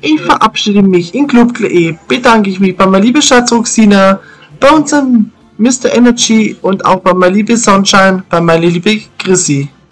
Ich verabschiede mich in Club.de, bedanke ich mich bei meiner lieben Schatz Roxina, bei unserem Mr. Energy und auch bei meiner lieben Sunshine, bei meiner lieben Chrissy.